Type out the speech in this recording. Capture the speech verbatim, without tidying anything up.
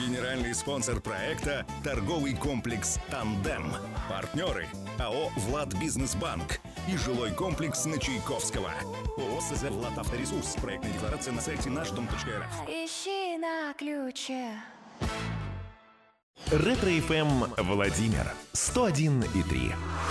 Генеральный спонсор проекта – торговый комплекс «Тандем». Партнеры – АО «Владбизнесбанк» и жилой комплекс на Чайковского. ООО «СЗ Владавторесурс». Проектная декларация на сайте наш дом точка эр эф. Ищи на ключе. Ретро-эф эм Владимир сто один и три.